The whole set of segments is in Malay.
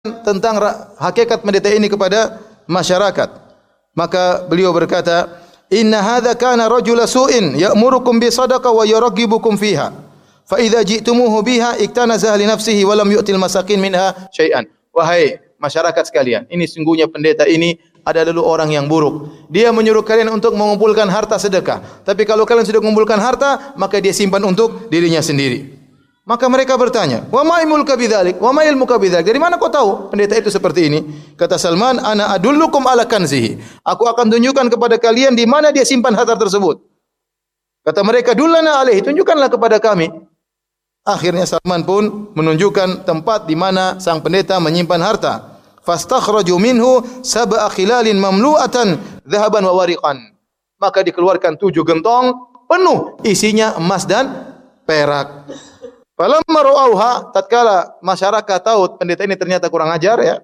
tentang hakikat pendeta ini kepada masyarakat. Maka beliau berkata, "Inna hadza kana rajula su'in ya'murukum bi sadaqah wa yuraghibukum fiha. Fa idza ji'tumuhu biha iktanaza li nafsihi wa lam yu'til masakin minha syai'an." Wahai masyarakat sekalian, ini sungguhnya pendeta ini ada dulu orang yang buruk. Dia menyuruh kalian untuk mengumpulkan harta sedekah. Tapi kalau kalian sudah mengumpulkan harta, maka dia simpan untuk dirinya sendiri. Maka mereka bertanya, "Wa ma ilmuka bidzalik? Wa ma ilmuka bidzalik?" Dari mana kau tahu pendeta itu seperti ini? Kata Salman, "Ana adullukum ala kanzihi." Aku akan tunjukkan kepada kalian di mana dia simpan harta tersebut. Kata mereka, "Dullana alaihi, tunjukkanlah kepada kami." Akhirnya Salman pun menunjukkan tempat di mana sang pendeta menyimpan harta. Fastakhraju minhu sab'a khilalin mamlu'atan dhahaban wa wariqan. Maka dikeluarkan 7 gentong penuh isinya emas dan perak. Falamma ra'auha, tatkala masyarakat tahu pendeta ini ternyata kurang ajar ya.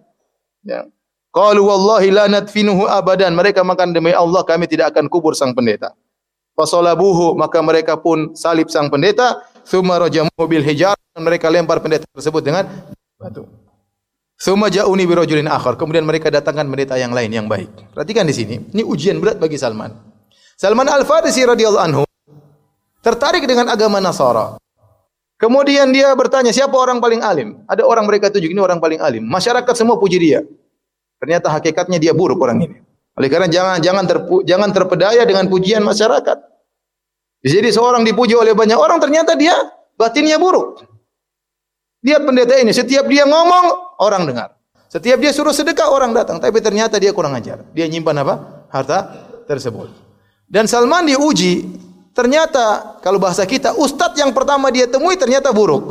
Qalu wallahi la nadfinuhu abadan. Mereka makan demi Allah kami tidak akan kubur sang pendeta. Fasalabuhu, maka mereka pun salib sang pendeta. Tsumma rajamuhu bil hijar, mereka lempar pendeta tersebut dengan batu. Tsumma ja'uni bi rajulin akhar. Kemudian mereka datangkan pendeta yang lain yang baik. Perhatikan di sini, ini ujian berat bagi Salman. Salman Al-Farisi radhiyallahu anhu tertarik dengan agama Nasara. Kemudian dia bertanya, siapa orang paling alim? Ada orang mereka tunjuk, ini orang paling alim. Masyarakat semua puji dia. Ternyata hakikatnya dia buruk orang ini. Oleh karena jangan terpedaya dengan pujian masyarakat. Jadi seorang dipuji oleh banyak orang, ternyata dia batinnya buruk. Lihat pendeta ini, setiap dia ngomong, orang dengar. Setiap dia suruh sedekah, orang datang. Tapi ternyata dia kurang ajar. Dia nyimpan apa? Harta tersebut. Dan Salman diuji. Ternyata kalau bahasa kita, ustaz yang pertama dia temui ternyata buruk.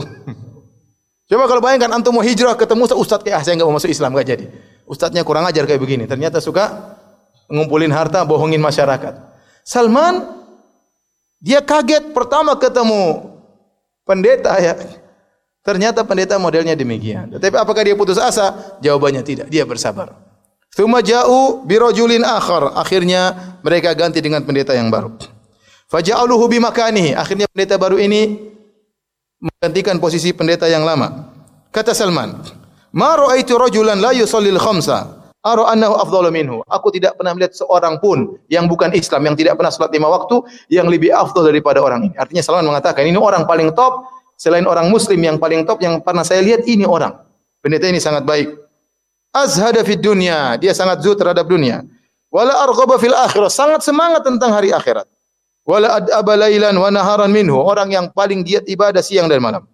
Coba kalau bayangkan antum mau hijrah ketemu ustaz kayak saya enggak mau masuk Islam, enggak jadi. Ustaznya kurang ajar kayak begini. Ternyata suka ngumpulin harta, bohongin masyarakat. Salman dia kaget pertama ketemu pendeta ya. Ternyata pendeta modelnya demikian. Tetapi apakah dia putus asa? Jawabannya tidak. Dia bersabar. Tsumma ja'u bi rajulin akhar. Akhirnya mereka ganti dengan pendeta yang baru. Faja'aluhu bimakanihi. Akhirnya pendeta baru ini menggantikan posisi pendeta yang lama. Kata Salman, "Ma ra'aitu rajulan la yusallil khamsa, ara annahu afdalu minhu." Aku tidak pernah melihat seorang pun yang bukan Islam, yang tidak pernah salat 5 waktu, yang lebih afdal daripada orang ini. Artinya Salman mengatakan, ini orang paling top, selain orang muslim yang paling top yang pernah saya lihat, ini orang. Pendeta ini sangat baik. Azhada fid dunya, dia sangat zuhud terhadap dunia. Wala arghaba fil akhirah, sangat semangat tentang hari akhirat. Wala ad'aba lailan wa naharan minhu, orang yang paling giat ibadah siang dan malam.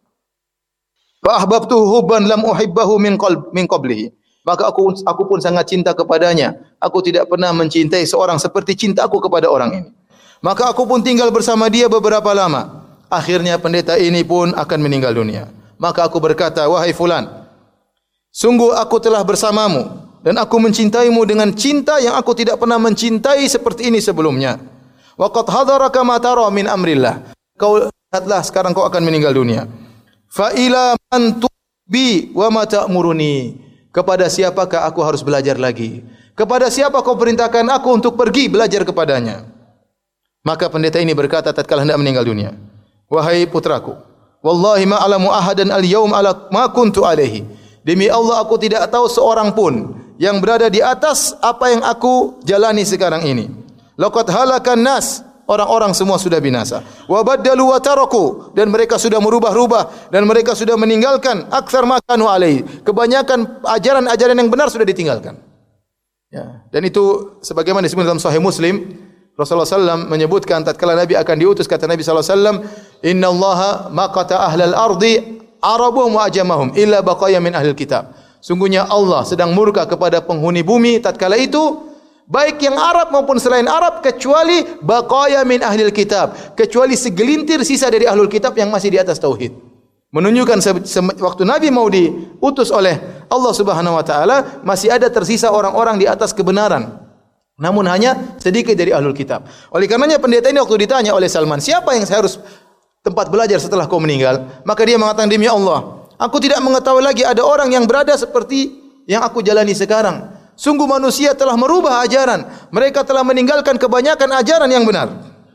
Fa ahbabtuhu hubban lam uhibbahu min qablihi. Maka aku pun sangat cinta kepadanya. Aku tidak pernah mencintai seorang seperti cintaku kepada orang ini. Maka aku pun tinggal bersama dia beberapa lama. Akhirnya pendeta ini pun akan meninggal dunia. Maka aku berkata, "Wahai fulan, sungguh aku telah bersamamu dan aku mencintaimu dengan cinta yang aku tidak pernah mencintai seperti ini sebelumnya. Wa qad hadaraka ma tara min amrillah." Kau lihatlah sekarang kau akan meninggal dunia. Fa ila man tubi wa ma ta'muruni. Kepada siapakah aku harus belajar lagi? Kepada siapa kau perintahkan aku untuk pergi belajar kepadanya? Maka pendeta ini berkata tatkala hendak meninggal dunia, "Wahai putraku, wallahi ma alamu ahadan al-yawm ala ma kuntu alaihi." Demi Allah aku tidak tahu seorang pun yang berada di atas apa yang aku jalani sekarang ini. Laqad halakan nas, orang-orang semua sudah binasa. Wa baddalu wa taraku, dan mereka sudah merubah-rubah dan mereka sudah meninggalkan aktsar ma kanu alaihi. Kebanyakan ajaran-ajaran yang benar sudah ditinggalkan. Ya, dan itu sebagaimana disebut dalam Sahih Muslim, Rasulullah SAW menyebutkan tatkala Nabi akan diutus, kata Nabi SAW, "Inna Allaha maqata ahlal ardi arabuhum wa ajamahum illa baqaya min ahlil kitab." Sungguhnya Allah sedang murka kepada penghuni bumi tatkala itu, baik yang Arab maupun selain Arab, kecuali baqaya min ahlil kitab, kecuali segelintir sisa dari ahlul kitab yang masih di atas tauhid. Menunjukkan waktu Nabi mau diutus oleh Allah Subhanahu wa taala, masih ada tersisa orang-orang di atas kebenaran. Namun hanya sedikit dari ahlul kitab. Oleh karenanya pendeta ini waktu ditanya oleh Salman, "Siapa yang saya harus tempat belajar setelah kau meninggal?" Maka dia mengatakan, "Demi Allah, aku tidak mengetahui lagi ada orang yang berada seperti yang aku jalani sekarang. Sungguh manusia telah merubah ajaran. Mereka telah meninggalkan kebanyakan ajaran yang benar."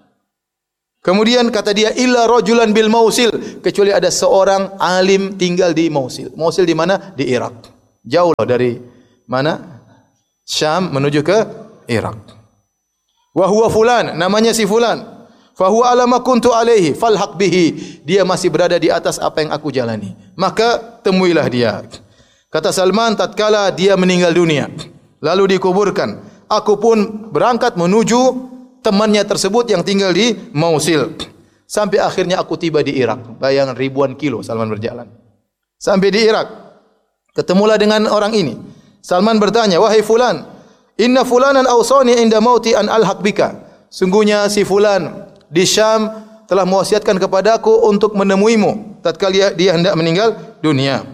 Kemudian kata dia, "Illa rajulan bil Mausil." Kecuali ada seorang alim tinggal di Mausil. Mausil di mana? Di Irak. Jauh dari mana? Syam menuju ke Irak. Wa huwa fulan, namanya si fulan. Fa huwa ala ma kuntu alaihi falhaq bihi. Dia masih berada di atas apa yang aku jalani. Maka temuilah dia. Kata Salman, tatkala dia meninggal dunia, lalu dikuburkan, aku pun berangkat menuju temannya tersebut yang tinggal di Mausil. Sampai akhirnya aku tiba di Irak. Bayangkan ribuan kilo Salman berjalan. Sampai di Irak. Ketemulah dengan orang ini. Salman bertanya, wahai fulan, inna fulanan awsani inda mauti an alhaq bika. Sungguhnya si fulan di Syam telah mewasiatkan kepadaku untuk menemuimu tatkala dia hendak meninggal dunia.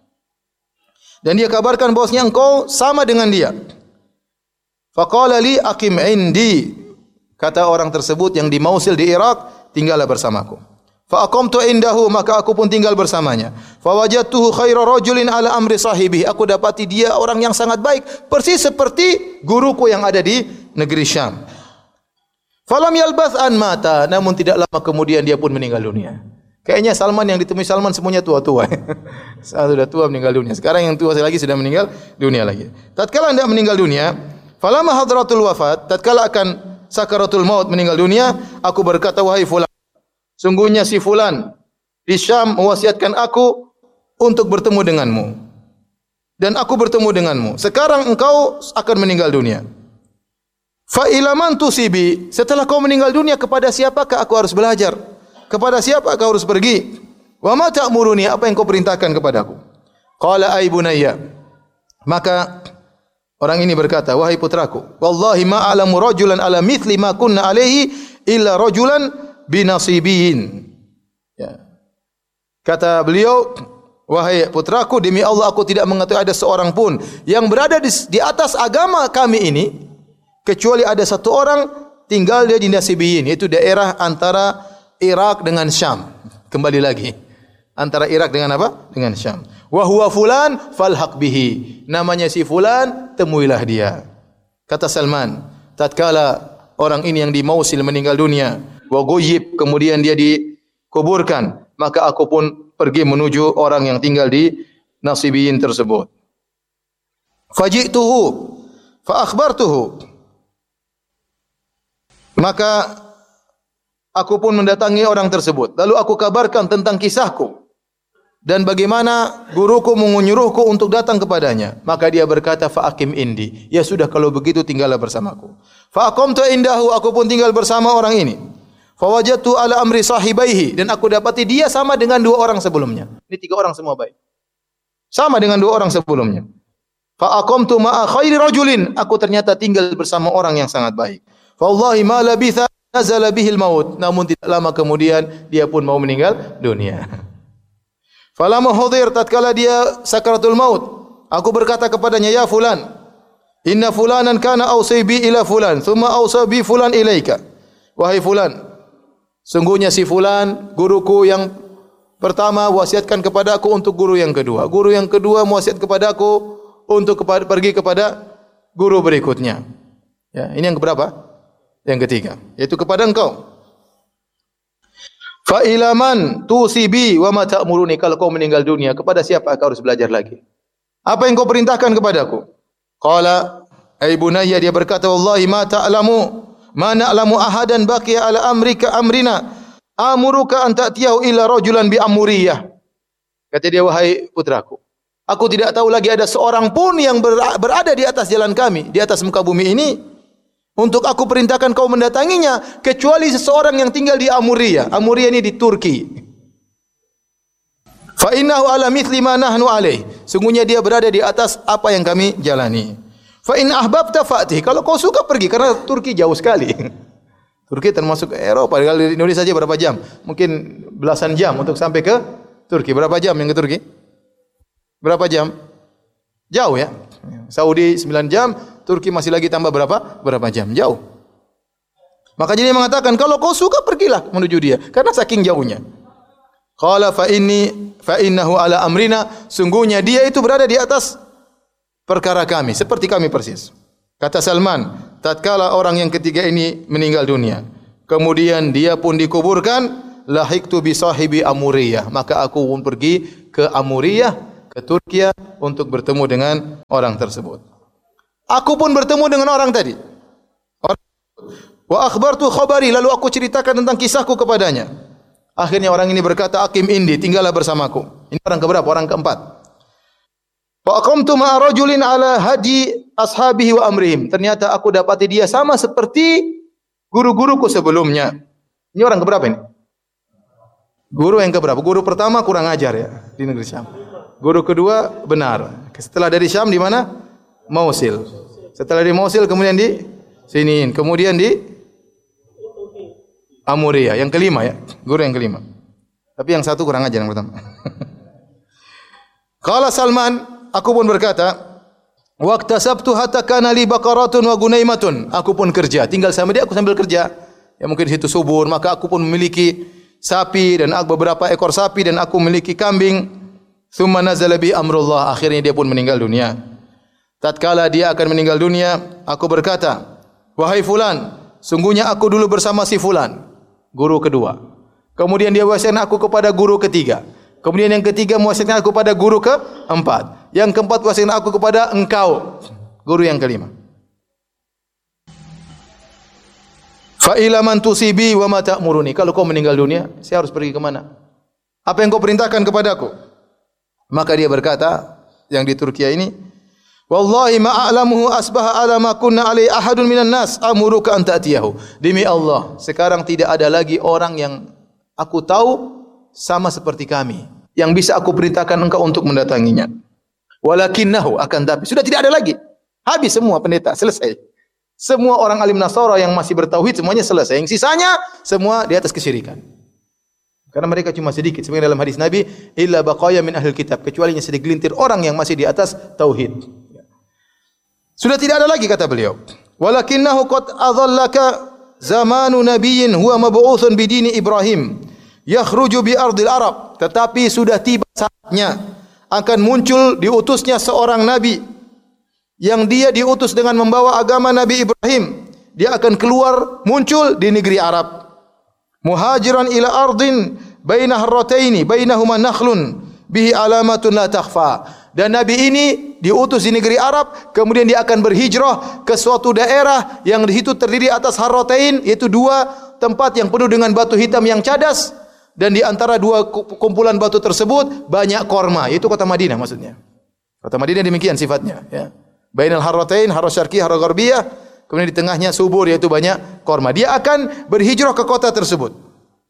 Dan dia kabarkan bahwasanya engkau sama dengan dia. Faqala li aqim indi. Kata orang tersebut yang di Mausil di Irak, tinggallah bersamaku. Fa aqamtu indahu, maka aku pun tinggal bersamanya. Fa wajadtuhu khaira rajulin ala amri sahibi. Aku dapati dia orang yang sangat baik, persis seperti guruku yang ada di negeri Syam. Falam yalbath an mata, namun tidak lama kemudian dia pun meninggal dunia. Kayaknya Salman yang ditemui Salman semuanya tua-tua. Sudah tua meninggal dunia. Sekarang yang tua lagi sudah meninggal dunia lagi. Tatkala hendak meninggal dunia, falamma hadratul wafat, tatkala akan sakaratul maut meninggal dunia, aku berkata, wahai fulan, sungguhnya si fulan di Syam mewasiatkan aku untuk bertemu denganmu. Dan aku bertemu denganmu. Sekarang engkau akan meninggal dunia. Fa ilaman tusibi, setelah kau meninggal dunia, kepada siapakah aku harus belajar? Kepada siapa kau harus pergi? Wa ma ta'muruni, apa yang kau perintahkan kepadaku? Qala ay bunayya. Maka orang ini berkata, wahai putraku, wallahi ma a'lamu rajulan ala mithli ma kunna alaihi illa rajulan binasibiyin. Ya. Kata beliau, wahai putraku, demi Allah aku tidak mengetahui ada seorang pun yang berada di atas agama kami ini, kecuali ada satu orang tinggal dia di Nasibiyin, yaitu daerah antara Irak dengan Syam. Kembali lagi, antara Irak dengan apa? Dengan Syam. Wa huwa fulan falhaq bihi. Namanya si fulan, temuilah dia. Kata Salman, tatkala orang ini yang di Mausil meninggal dunia, wa ghayyib, kemudian dia dikuburkan, maka aku pun pergi menuju orang yang tinggal di Nasibiyin tersebut. Faji'tuhu fa akhbartuhu. Maka aku pun mendatangi orang tersebut. Lalu aku kabarkan tentang kisahku dan bagaimana guruku menyuruhku untuk datang kepadanya. Maka dia berkata, fa aqim indi. Ya sudah, kalau begitu tinggallah bersamaku. Fa aqamtu indahu, aku pun tinggal bersama orang ini. Fa wajadtu ala amri sahibaihi, dan aku dapati dia sama dengan dua orang sebelumnya. Ini tiga orang semua baik. Sama dengan dua orang sebelumnya. Fa aqamtu ma'a khairi rajulin, aku ternyata tinggal bersama orang yang sangat baik. Fa wallahi ma labitha nazala bihil maut, namun tidak lama kemudian dia pun mau meninggal dunia. Falamma hudir, tatkala dia sakaratul maut, aku berkata kepadanya, ya fulan, inna fulanan kana awsi bi ila fulan, thumma awsa bi fulan ilaika. Wahai fulan, sungguhnya si fulan guruku yang pertama wasiatkan kepadaku untuk guru yang kedua. Guru yang kedua wasiat kepadaku untuk pergi kepada guru berikutnya. Ya, ini yang keberapa? Yang ketiga, yaitu kepada engkau. Fa ilaman tusibi wa ma ta'muruni, kalau kau meninggal dunia, kepada siapa kau harus belajar lagi? Apa yang kau perintahkan kepadaku? Qala ay bunayya, dia berkata, wallahi ma ta'lamu ma na'lamu ahadan baqiya ala amrina amuruka an ta'tiyahu illa rajulan bi amuriyah. Kata dia, wahai putraku, aku tidak tahu lagi ada seorang pun yang berada di atas jalan kami, di atas muka bumi ini, untuk aku perintahkan kau mendatanginya, kecuali seseorang yang tinggal di Amuriyah. Amuriyah ini di Turki. Fa innahu ala mithli ma nahnu alaih. Sungguhnya dia berada di atas apa yang kami jalani. Fa in ahbabta fa'tih. Kalau kau suka pergi, karena Turki jauh sekali. Turki termasuk Eropa. Kalau di Indonesia saja berapa jam? Mungkin belasan jam untuk sampai ke Turki. Berapa jam yang ke Turki? Berapa jam? Jauh ya. Saudi 9 jam, Turki masih lagi tambah berapa? Berapa jam? Jauh. Maka jadi dia mengatakan, kalau kau suka pergilah menuju dia, karena saking jauhnya. Qala fa innahu ala amrina, sungguhnya dia itu berada di atas perkara kami, seperti kami persis. Kata Salman, tatkala orang yang ketiga ini meninggal dunia, kemudian dia pun dikuburkan, lahiqtu bi sahibi Amuriyah, maka aku pun pergi ke Amuriyah, ke Turki untuk bertemu dengan orang tersebut. Aku pun bertemu dengan orang tadi. Wa akhbartu khabari, lalu aku ceritakan tentang kisahku kepadanya. Akhirnya orang ini berkata, "Aqim indi, tinggallah bersamaku." Ini orang keberapa? Orang keempat. Fa aqamtu ma'a rajulin ala hadi ashabihi wa amrihim. Ternyata aku dapati dia sama seperti guru-guruku sebelumnya. Ini orang keberapa ini? Guru yang keberapa? Guru pertama kurang ajar ya di negeri Syam. Guru kedua benar. Setelah dari Syam di mana? Mosul. Setelah di Mosul kemudian di Sinin, kemudian di Amuria. Yang kelima ya, guru yang kelima. Tapi yang satu kurang ajar yang pertama. Qala Salman, aku pun berkata, "Waqtasabtu hatta kana li baqaratun wa gunaimatun." Aku pun kerja, tinggal sama dia aku sambil kerja. Ya mungkin di situ subur, maka aku pun memiliki sapi dan beberapa ekor sapi dan aku memiliki kambing. Tsumma nazala bi amrullah, akhirnya dia pun meninggal dunia. Tatkala dia akan meninggal dunia, aku berkata, "Wahai fulan, sungguhnya aku dulu bersama si fulan." Guru kedua. Kemudian dia wasiatkan aku kepada guru ketiga. Kemudian yang ketiga mewasiatkan aku kepada guru keempat. Yang keempat wasiatkan aku kepada engkau, guru yang kelima. Fa ila man tusibi wa ma ta'muruni. Kalau kau meninggal dunia, saya harus pergi ke mana? Apa yang kau perintahkan kepadaku? Maka dia berkata, yang di Turki ini, "Wallahi ma a'lamuhu asbaha ala ma kunna alai ahadun minan nas amuruka an ta'tiyahu." Demi Allah, sekarang tidak ada lagi orang yang aku tahu sama seperti kami yang bisa aku perintahkan engkau untuk mendatanginya. Walakinnahu, akan tapi sudah tidak ada lagi. Habis semua pendeta, selesai. Semua orang alim Nasara yang masih bertauhid semuanya selesai. Yang sisanya semua di atas kesyirikan. Karena mereka cuma sedikit. Sebenarnya dalam hadis Nabi, illa baqaya min ahlil kitab, kecuali hanya segelintir orang yang masih di atas tauhid. Sudah tidak ada lagi kata beliau. Walakinnahu qad adallaka zamanu nabiyyin huwa mab'utsun bidini Ibrahim yakhruju bi ardil Arab. Tetapi sudah tiba saatnya akan muncul diutusnya seorang nabi yang dia diutus dengan membawa agama Nabi Ibrahim. Dia akan keluar muncul di negeri Arab. Muhajiran ila ardin baina harrataini bainahuma nakhlun bihi alamatun la takhfa. Dan Nabi ini diutus di negeri Arab, kemudian dia akan berhijrah ke suatu daerah yang di situ terdiri atas harratain, yaitu dua tempat yang penuh dengan batu hitam yang cadas, dan di antara dua kumpulan batu tersebut banyak korma, yaitu kota Madinah maksudnya. Kota Madinah demikian sifatnya, ya. Bainal harratain, harra syarqiyah, harra gharbiyah, kemudian di tengahnya subur, yaitu banyak korma. Dia akan berhijrah ke kota tersebut.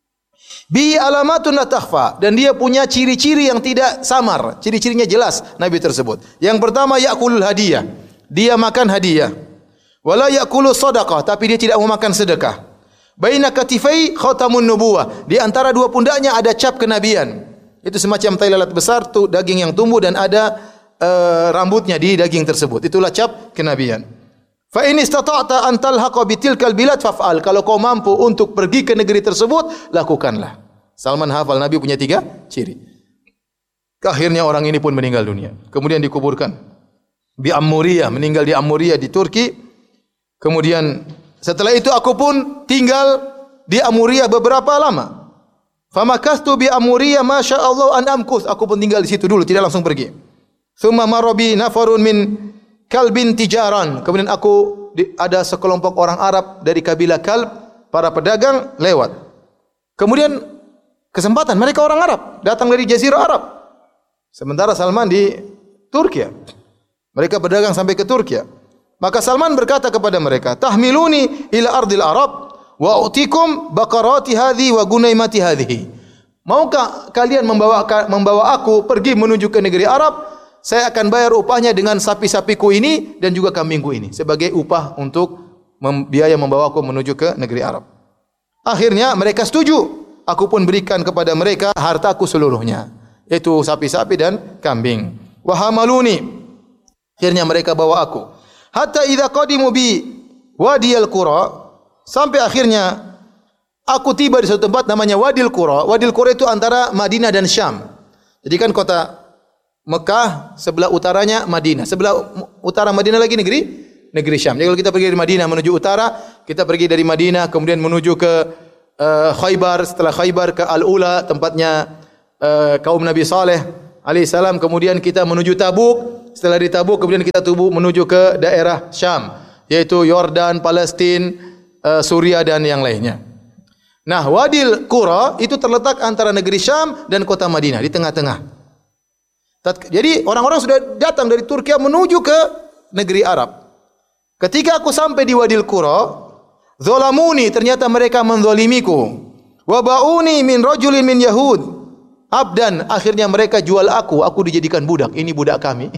Bi alamatun la takhfa, dan dia punya ciri-ciri yang tidak samar, ciri-cirinya jelas nabi tersebut. Yang pertama, ya'kulul hadiyah, dia makan hadiah. Wala ya'kulu sadaqah, tapi dia tidak memakan sedekah. Baina katifai khatamun nubuwah, di antara dua pundaknya ada cap kenabian. Itu semacam tai lalat besar, tu daging yang tumbuh dan ada rambutnya di daging tersebut. Itulah cap kenabian. Fa in istata'ta an talhaqa bitilkal bilad faf'al. Kalau kau mampu untuk pergi ke negeri tersebut, lakukanlah. Salman hafal Nabi punya 3 ciri. Akhirnya orang ini pun meninggal dunia. Kemudian dikuburkan di Amuriyah, meninggal di Amuriyah di Turki. Kemudian setelah itu aku pun tinggal di Amuriyah beberapa lama. Famakastu bi Amuriyah masyaallah an amkus. Aku pun tinggal di situ dulu, tidak langsung pergi. Tsumma marabi nafarun min kalbin tijaran. Kemudian ada sekelompok orang Arab dari kabilah Kalb, para pedagang lewat. Kemudian kesempatan, mereka orang Arab, datang dari Jazirah Arab. Sementara Salman di Turki. Mereka berdagang sampai ke Turki. Maka Salman berkata kepada mereka, "Tahmiluni ila ardil Arab wa utikum baqarati hadhi wa gunaimati hadhihi." Maukah kalian membawa aku pergi menuju ke negeri Arab? Saya akan bayar upahnya dengan sapi-sapiku ini dan juga kambingku ini sebagai upah untuk biaya membawaku menuju ke negeri Arab. Akhirnya mereka setuju. Aku pun berikan kepada mereka hartaku seluruhnya, yaitu sapi-sapi dan kambing. Wa hamaluni. Akhirnya mereka bawa aku. Hatta idza qadimu bi Wadil Qura, sampai akhirnya aku tiba di suatu tempat namanya Wadil Qura. Wadil Qura itu antara Madinah dan Syam. Jadi kan kota Mekah, sebelah utaranya Madinah. Sebelah utara Madinah lagi negeri Syam. Jadi kalau kita pergi dari Madinah menuju utara, kita pergi dari Madinah kemudian menuju ke Khaybar, setelah Khaybar ke Al-Ula, tempatnya kaum Nabi Saleh alaihissalam, kemudian kita menuju Tabuk. Setelah di Tabuk, kemudian kita menuju ke daerah Syam, yaitu Yordan, Palestina, Suriah dan yang lainnya. Nah, Wadil Qura itu terletak antara negeri Syam dan kota Madinah, di tengah-tengah. Jadi orang-orang sudah datang dari Turki menuju ke negeri Arab. Ketika aku sampai di Wadil Qura, zalamuni, ternyata mereka menzalimiku. Wa ba'uni min rajulin min Yahud abdan, akhirnya mereka jual aku dijadikan budak. Ini budak kami.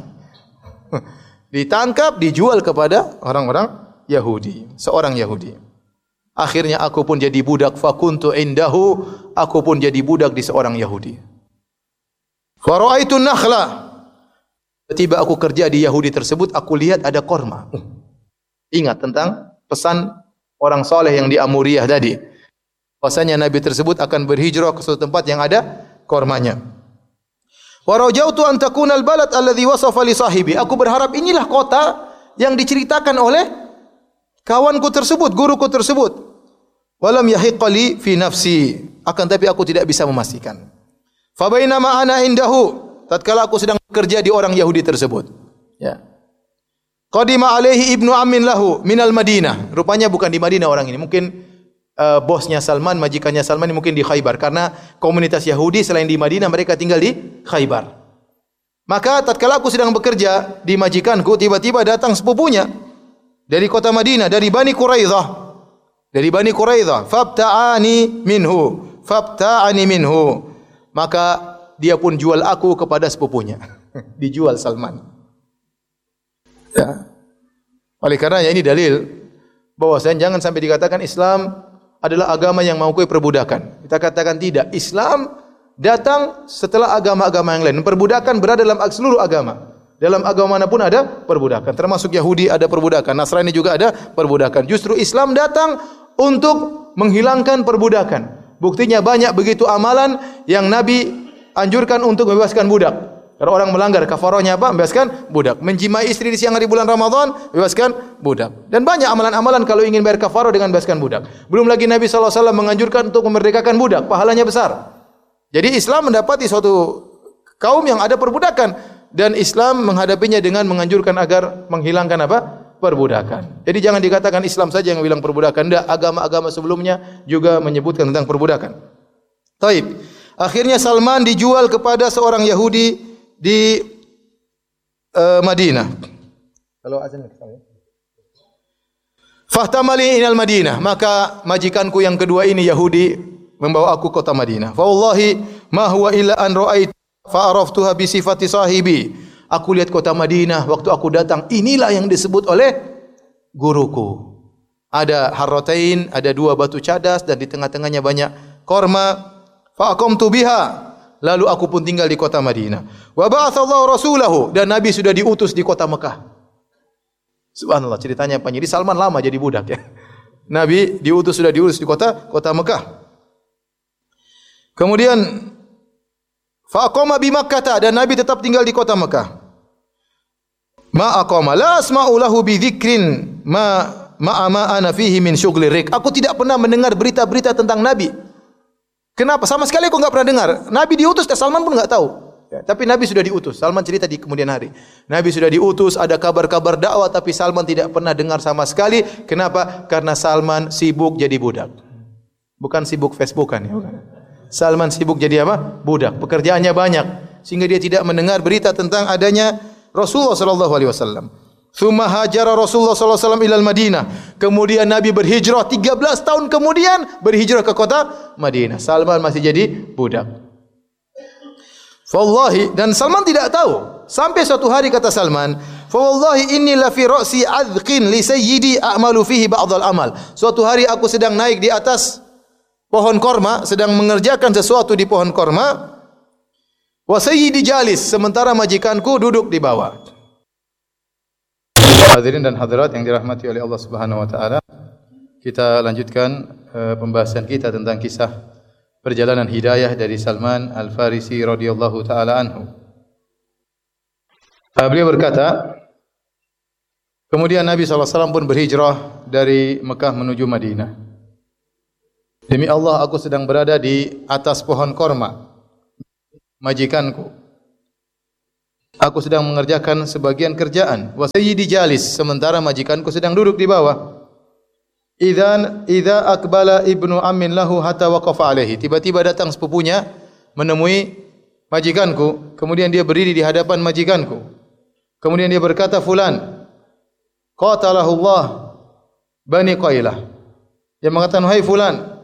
Ditangkap, dijual kepada orang-orang Yahudi, seorang Yahudi. Akhirnya aku pun jadi budak, fakuntu indahu, aku pun jadi budak di seorang Yahudi. Fa ra'aitu nakhla, tiba aku kerja di Yahudi tersebut, aku lihat ada korma. Ingat tentang pesan orang soleh yang di Amuriyah tadi. Bahasanya Nabi tersebut akan berhijrah ke suatu tempat yang ada kormanya. Wa rajautu an takuna al-balad alladhi wasafa li sahibi. Aku berharap inilah kota yang diceritakan oleh kawanku tersebut, guruku tersebut. Walam yahiqali fi nafsi, akan tapi aku tidak bisa memastikan. Fa bainama ana indahu, tatkala aku sedang bekerja di orang Yahudi tersebut, ya. Qadima alaihi ibnu ammin lahu minal Madinah. Rupanya bukan di Madinah orang ini, mungkin bosnya Salman, majikannya Salman mungkin di Khaybar, karena komunitas Yahudi selain di Madinah mereka tinggal di Khaybar. Maka tatkala aku sedang bekerja di majikanku, tiba-tiba datang sepupunya dari kota Madinah, dari Bani Quraidah. Dari Bani Quraidah, fabta'ani minhu. Maka dia pun jual aku kepada sepupunya. Dijual Salman. Ya. Oleh karenanya ini dalil bahwasanya jangan sampai dikatakan Islam adalah agama yang mengakui perbudakan. Kita katakan tidak. Islam datang setelah agama-agama yang lain. Perbudakan berada dalam seluruh agama. Dalam agama manapun ada perbudakan. Termasuk Yahudi ada perbudakan. Nasrani juga ada perbudakan. Justru Islam datang untuk menghilangkan perbudakan. Buktinya banyak begitu amalan yang Nabi anjurkan untuk membebaskan budak. Kalau orang melanggar, kafarahnya apa? Membebaskan budak. Menjimai istri di siang hari bulan Ramadan, bebaskan budak. Dan banyak amalan-amalan kalau ingin bayar kafarah dengan bebaskan budak. Belum lagi Nabi SAW menganjurkan untuk memerdekakan budak. Pahalanya besar. Jadi Islam mendapati suatu kaum yang ada perbudakan. Dan Islam menghadapinya dengan menganjurkan agar menghilangkan apa? Perbudakan. Jadi jangan dikatakan Islam saja yang bilang perbudakan. Tidak, agama-agama sebelumnya juga menyebutkan tentang perbudakan. Taib. Akhirnya Salman dijual kepada seorang Yahudi di Madinah. Kalau azan kita. Fahtamali inal Madinah. Maka majikanku yang kedua ini Yahudi membawa aku kota Madinah. Fa wallahi ma huwa illa an ra'ait fa araftuha bi sifati sahibi. Aku lihat kota Madinah waktu aku datang, inilah yang disebut oleh guruku. Ada harratain, ada dua batu cadas dan di tengah-tengahnya banyak korma. Fa aqamtu biha. Lalu aku pun tinggal di kota Madinah. Wa ba'atsallahu rasulahu, dan Nabi sudah diutus di kota Mekah. Subhanallah, ceritanya panjang. Jadi Salman lama jadi budak ya. Nabi sudah diutus di kota Mekah. Kemudian fa aqama bi Makkah, dan Nabi tetap tinggal di kota Mekah. Ma aqama la asma'u lahu bi dzikrin ma ana fihi min syughli rik. Aku tidak pernah mendengar berita-berita tentang Nabi. Kenapa? Sama sekali aku enggak pernah dengar. Nabi diutus, Salman pun enggak tahu. Ya, tapi Nabi sudah diutus. Salman cerita di kemudian hari. Nabi sudah diutus, ada kabar-kabar dakwah, tapi Salman tidak pernah dengar sama sekali. Kenapa? Karena Salman sibuk jadi budak. Bukan sibuk Facebookan ya. Salman sibuk jadi apa? Budak. Pekerjaannya banyak sehingga dia tidak mendengar berita tentang adanya Rasulullah sallallahu alaihi wasallam. Tsumma hajara Rasulullah sallallahu alaihi wasallam ilal Madinah. Kemudian Nabi berhijrah 13 tahun kemudian berhijrah ke kota Madinah. Salman masih jadi budak. Wallahi, dan Salman tidak tahu. Sampai suatu hari kata Salman, "Fa wallahi inni la fi ra'si adqin li sayyidi a'malu fihi ba'd al-amal." Suatu hari aku sedang naik di atas pohon korma, sedang mengerjakan sesuatu di pohon korma. Wa sayyidi jalis, sementara majikanku duduk di bawah. Hadirin dan hadirat yang dirahmati oleh Allah Subhanahu wa taala, kita lanjutkan pembahasan kita tentang kisah perjalanan hidayah dari Salman Al-Farisi radhiyallahu taala anhu. Beliau berkata, kemudian Nabi SAW pun berhijrah dari Mekah menuju Madinah. Demi Allah, aku sedang berada di atas pohon korma majikanku. Aku sedang mengerjakan sebagian kerjaan. Wa sayyidi jalis, sementara majikanku sedang duduk di bawah. Idza aqbala ibnu ammin lahu hatta waqafa alaihi. Tiba-tiba datang sepupunya menemui majikanku, kemudian dia berdiri di hadapan majikanku. Kemudian dia berkata, "Fulan, qatalahu Allah Bani Qailah." Dia mengatakan, "Hai fulan,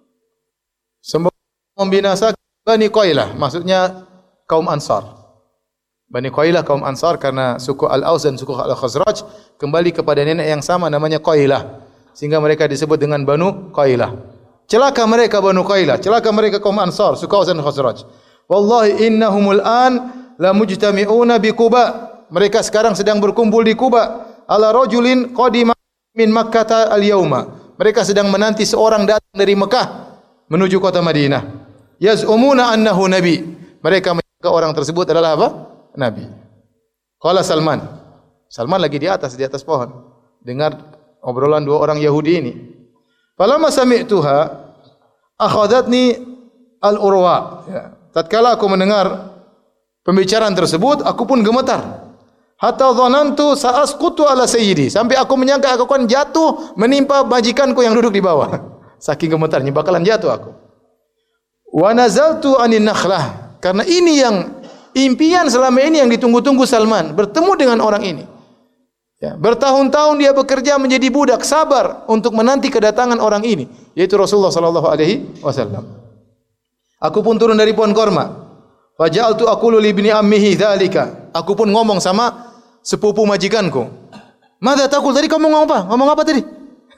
semoga membinasakan Bani Qailah." Maksudnya kaum Ansar. Bani Qailah kaum Ansar karena suku Al-Aus dan suku Al-Khazraj kembali kepada nenek yang sama namanya Qailah. Sehingga mereka disebut dengan Banu Qailah. Celaka mereka Banu Qailah, celaka mereka kaum Ansar, suku Aus dan Khazraj. Wallahi innahumul an la mujtami'una bi Quba. Mereka sekarang sedang berkumpul di Quba. Ala rajulin qadima min Makkah al-yauma. Mereka sedang menanti seorang datang dari Mekah menuju kota Madinah. Yaz'umuna annahu nabi. Mereka menyangka orang tersebut adalah apa? Nabi. Qala Salman. Salman lagi di atas pohon. Dengar obrolan dua orang Yahudi ini. Falamma sami'tuha akhadhatni al-urwa. Ya. Tatkala aku mendengar pembicaraan tersebut, aku pun gemetar. Hatta dhanantu sa'asqutu ala sayyidi. Sampai aku menyangka aku akan jatuh menimpa majikanku yang duduk di bawah. Saking gemetarnya bakalan jatuh aku. Wa nazaltu anin nakhlah. Karena ini yang impian selama ini yang ditunggu-tunggu Salman, bertemu dengan orang ini. Ya, bertahun-tahun dia bekerja menjadi budak, sabar untuk menanti kedatangan orang ini, yaitu Rasulullah sallallahu alaihi wasallam. Aku pun turun dari pohon korma. Fa ja'altu aqulu li ibni ammihi dzalika. Aku pun ngomong sama sepupu majikanku. Madza taqul? Tadi kamu ngomong apa? Ngomong apa tadi?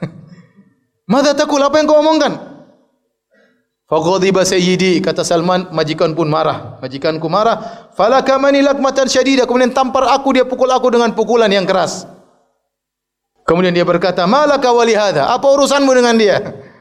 Madza taqul? Apa yang kau omongkan? Fa ghadiba sayyidi, kata Salman, majikan pun marah. Majikanku marah. Falakamani lakmatan syadidah. Kemudian tampar aku, dia pukul aku dengan pukulan yang keras. Kemudian dia berkata, "Malaka wali hadza?" Apa urusanmu dengan dia?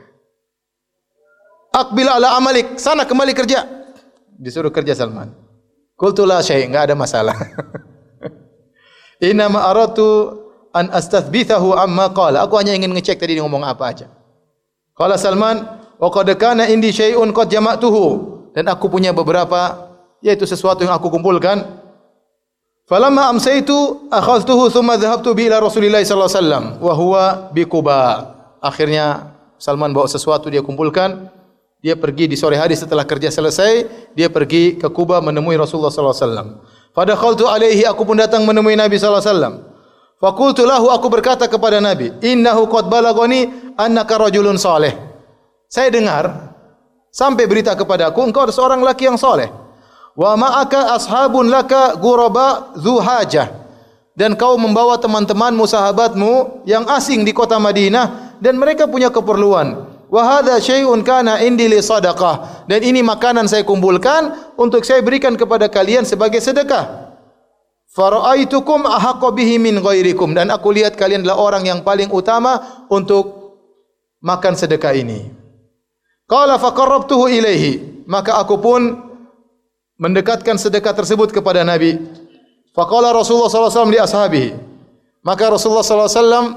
Aqbil ala amalik. Sana kembali kerja. Disuruh kerja Salman. Qultu la syai', enggak ada masalah. Inna ma aratu an astathbithahu amma qala. Aku hanya ingin ngecek tadi dia ngomong apa aja. Qala Salman, "Wa qad kana indi syai'un qad jama'tuhu." Dan aku punya beberapa, yaitu sesuatu yang aku kumpulkan. Falamma amsaytu akhadhtuhu thumma dhahabtu bi ila Rasulillah sallallahu alaihi wasallam wa huwa bi Quba. Akhirnya Salman bawa sesuatu dia kumpulkan. Dia pergi di sore hari setelah kerja selesai, dia pergi ke Quba menemui Rasulullah sallallahu alaihi wasallam. Fadakhaltu alaihi, aku pun datang menemui Nabi sallallahu alaihi wasallam. Faqultu lahu, aku berkata kepada Nabi, "Innahu qad balagani annaka rajulun saleh." Saya dengar sampai berita kepadaku engkau adalah seorang laki yang soleh. Wa ma'aka ashabun laka ghuraba dzu hajah. Dan kau membawa teman-temanmu, sahabatmu yang asing di kota Madinah dan mereka punya keperluan. Wa hadza syai'un kana indi li sadaqah. Dan ini makanan saya kumpulkan untuk saya berikan kepada kalian sebagai sedekah. Fara'aitukum ahaqqa bihi min ghairikum. Dan aku lihat kalian adalah orang yang paling utama untuk makan sedekah ini. Qala faqarrabtuhu ilaihi. Maka aku pun mendekatkan sedekah tersebut kepada Nabi. Faqala Rasulullah sallallahu alaihi wasallam li ashabihi. Maka Rasulullah sallallahu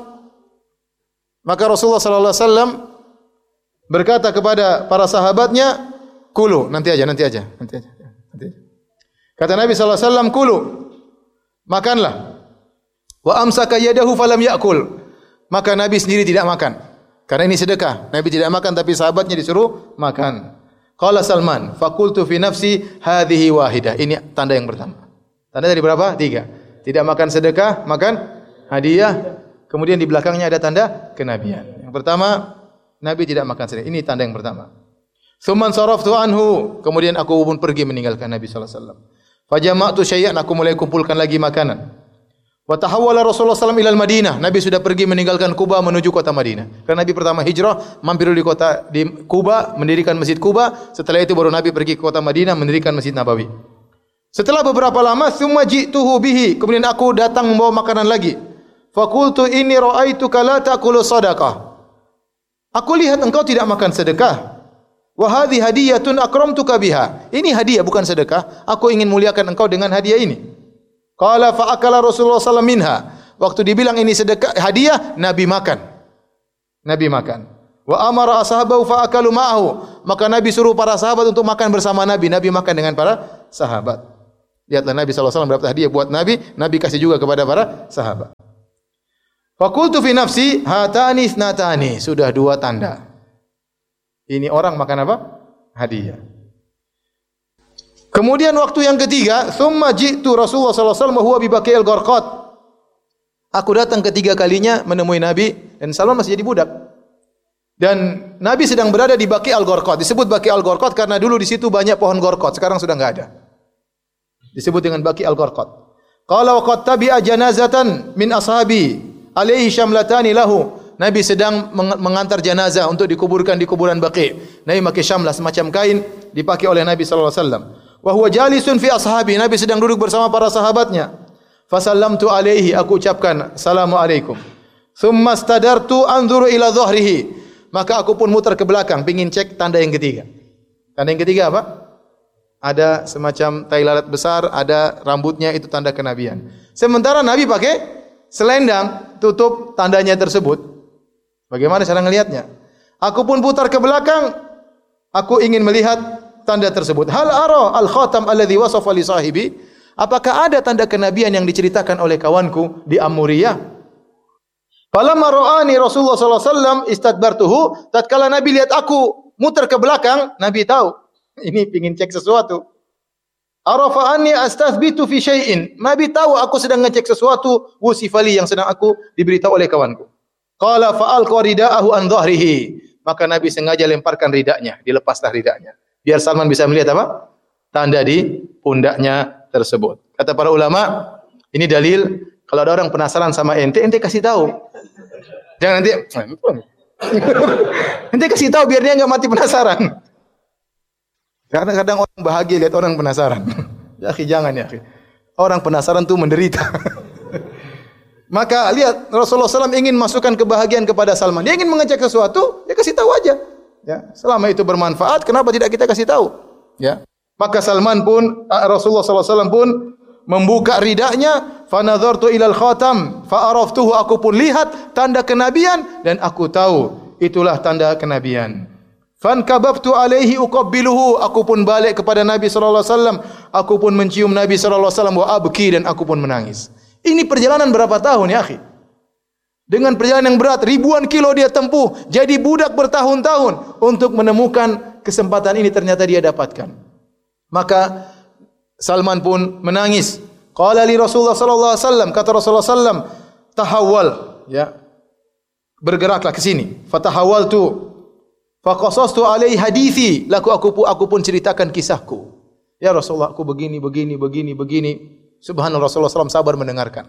alaihi wasallam berkata kepada para sahabatnya, "Kulu, nanti aja. Kata Nabi sallallahu alaihi wasallam, "Kulu, makanlah." Wa amsaka yadahu falam ya'kul. Maka Nabi sendiri tidak makan. Karena ini sedekah. Nabi tidak makan tapi sahabatnya disuruh makan. Qala Salman, "Faqultu fi nafsi hadhihi wahidah." Ini tanda yang pertama. Tanda dari berapa? 3. Tidak makan sedekah, makan hadiah. Kemudian di belakangnya ada tanda kenabian. Yang pertama, Nabi tidak makan sedekah. Ini tanda yang pertama. Tsumman saraftu anhu. Kemudian aku pun pergi meninggalkan Nabi sallallahu alaihi wasallam. Fajama'tu syai'an, aku mulai kumpulkan lagi makanan. Wa tahawwala Rasulullah sallallahu alaihi wasallam ila Madinah. Nabi sudah pergi meninggalkan Kuba menuju kota Madinah. Karena Nabi pertama hijrah mampir di Kuba, mendirikan Masjid Kuba. Setelah itu baru Nabi pergi ke kota Madinah mendirikan Masjid Nabawi. Setelah beberapa lama, tsumma ji'tuhu bihi. Kemudian aku datang membawa makanan lagi. Faqultu inni ra'aituka la ta'kulu sadaqah. Aku lihat engkau tidak makan sedekah. Wa hadhi hadiyatun akramtuka biha. Ini hadiah bukan sedekah. Aku ingin muliakan engkau dengan hadiah ini. Qala fa akala Rasulullah sallallahu alaihi wasallam minha. Waktu dibilang ini sedekah hadiah, Nabi makan. Nabi makan. Wa amara ashabahu fa akalu ma'ahu. Maka Nabi suruh para sahabat untuk makan bersama Nabi. Nabi makan dengan para sahabat. Lihatlah Nabi SAW berapa hadiah buat Nabi, Nabi kasih juga kepada para sahabat. Fakultu fi nafsi hatani ithnatani, sudah 2 tanda. Ini orang makan apa? Hadiah. Kemudian waktu yang ketiga, thumma ji'tu Rasulullah sallallahu alaihi wasallam huwa bi Baqi'il Gharqad. Aku datang ketiga kalinya menemui Nabi dan Salman masih jadi budak. Dan Nabi sedang berada di Baqi'il Gharqad. Disebut Baqi'il Gharqad karena dulu di situ banyak pohon gharqad, sekarang sudah enggak ada. Disebut dengan Baqi'il Gharqad. Qala wa qad tabi'a janazatan min ashabi alaihi syamlatani lahu. Nabi sedang mengantar jenazah untuk dikuburkan di kuburan Baqi'. Nabi pakai syamlah, semacam kain dipakai oleh Nabi sallallahu alaihi wasallam. Wa huwa jalisun fi ashabi. Nabi sedang duduk bersama para sahabatnya. Fa sallamtu alaihi, aku ucapkan assalamualaikum. Thumma stadartu anzuru ila dhahrihi. Maka aku pun muter ke belakang, pengin cek tanda yang ketiga. Tanda yang ketiga apa? Ada semacam tai lalat besar, ada rambutnya, itu tanda kenabian. Sementara Nabi pakai selendang tutup tandanya tersebut. Bagaimana cara melihatnya? Aku pun putar ke belakang, aku ingin melihat tanda tersebut. Hal ara al-khatam alladhi wasafa li sahibi? Apakah ada tanda kenabian yang diceritakan oleh kawanku di Amuriyah? Falamma ra'ani Rasulullah sallallahu alaihi wasallam istadbartuhu, tatkala Nabi lihat aku muter ke belakang, Nabi tahu ini ingin cek sesuatu. Arafa anni astathbitu fi syai'in. Nabi tahu aku sedang ngecek sesuatu, wusifali yang sedang aku diberitahu oleh kawanku. Qala fa'alqa rida'ahu an dhahrihi. Maka Nabi sengaja lemparkan ridaknya, dilepaslah ridaknya. Biar Salman bisa melihat apa? Tanda di pundaknya tersebut. Kata para ulama, ini dalil kalau ada orang penasaran sama ente kasih tahu. Jangan nanti ente kasih tahu biar dia enggak mati penasaran. Karena kadang orang bahagia lihat orang penasaran. Ya akhi, jangan ya akhi. Orang penasaran tu menderita. Maka lihat Rasulullah SAW ingin masukkan kebahagiaan kepada Salman. Dia ingin mengecek sesuatu, dia kasih tahu aja. Ya, selama itu bermanfaat, kenapa tidak kita kasih tahu? Ya. Maka Salman pun Rasulullah SAW pun membuka ridaknya, fa nadhartu ilal khatam, fa araftuhu, aku pun lihat tanda kenabian dan aku tahu itulah tanda kenabian. Fan kababtu alaihi uqabbiluhu, aku pun balik kepada Nabi sallallahu alaihi wasallam, aku pun mencium Nabi sallallahu alaihi wasallam wa abki, dan aku pun menangis. Ini perjalanan berapa tahun ya akhi? Dengan perjalanan yang berat, ribuan kilo dia tempuh, jadi budak bertahun-tahun untuk menemukan kesempatan ini, ternyata dia dapatkan. Maka Salman pun menangis. Qala li Rasulullah sallallahu alaihi wasallam, kata Rasulullah sallam, tahawwal, ya. Bergeraklah ke sini. Fatahawaltu fa qasastu alaihi hadithi, laku aku pun ceritakan kisahku. Ya Rasulullah, aku begini. Subhanallah, Rasulullah SAW sabar mendengarkan.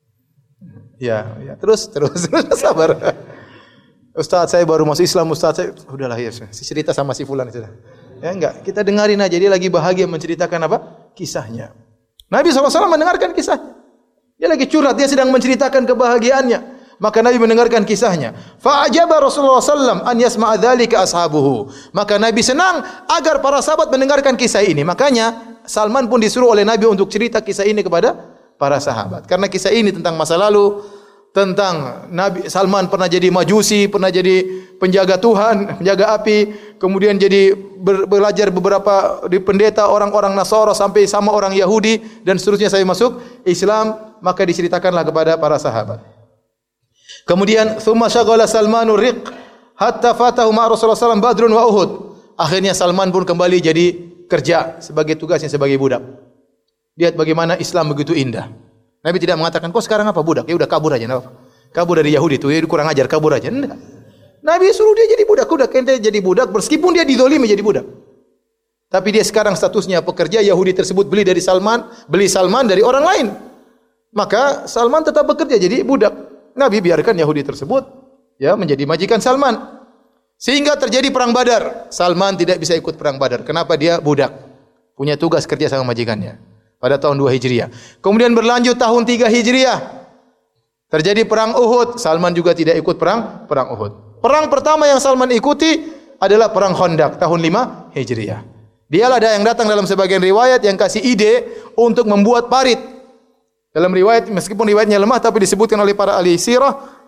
Ya, terus sabar. Ustaz, saya baru masuk Islam, Ustaz, saya udahlah ya, cerita sama si fulan sudah. Ya enggak, kita dengarin aja, dia lagi bahagia menceritakan apa? Kisahnya. Nabi SAW mendengarkan kisahnya. Dia lagi curhat, dia sedang menceritakan kebahagiaannya. Maka Nabi mendengarkan kisahnya. Fa'ajaba Rasulullah SAW an yasma'a dzalika ashabuhu. Maka Nabi senang agar para sahabat mendengarkan kisah ini. Makanya Salman pun disuruh oleh Nabi untuk cerita kisah ini kepada para sahabat. Karena kisah ini tentang masa lalu, tentang Nabi Salman pernah jadi majusi, pernah jadi penjaga Tuhan, penjaga api, kemudian jadi belajar beberapa di pendeta orang-orang Nasara sampai sama orang Yahudi dan seterusnya saya masuk Islam, maka diceritakanlah kepada para sahabat. Kemudian thumma syaghala Salmanu riq hatta fatahu ma Rasulullah sallallahu alaihi wasallam Badrun wa Uhud. Akhirnya Salman pun kembali jadi kerja sebagai tugasnya sebagai budak. Lihat bagaimana Islam begitu indah. Nabi tidak mengatakan, kau sekarang apa budak? Ya udah kabur aja, apa? Kabur dari Yahudi itu, ya kurang ajar, kabur aja. Enggak. Nabi suruh dia jadi budak, ente jadi budak, meskipun dia dizalimi jadi budak. Tapi dia sekarang statusnya pekerja, Yahudi tersebut beli Salman dari orang lain. Maka Salman tetap bekerja jadi budak. Nabi biarkan Yahudi tersebut ya menjadi majikan Salman. Sehingga terjadi perang Badar. Salman tidak bisa ikut perang Badar. Kenapa? Dia budak. Punya tugas kerja sama majikannya. Pada tahun 2 Hijriah. Kemudian berlanjut tahun 3 Hijriah. Terjadi perang Uhud. Salman juga tidak ikut perang Uhud. Perang pertama yang Salman ikuti adalah perang Khandaq tahun 5 Hijriah. Dialah ada yang datang dalam sebagian riwayat yang kasih ide untuk membuat parit. Dalam riwayat, meskipun riwayatnya lemah, tapi disebutkan oleh para ahli sirah,